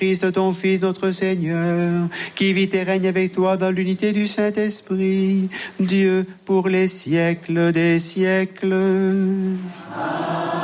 Christ, ton Fils, notre Seigneur, qui vit et règne avec toi dans l'unité du Saint-Esprit, Dieu pour les siècles des siècles. Amen.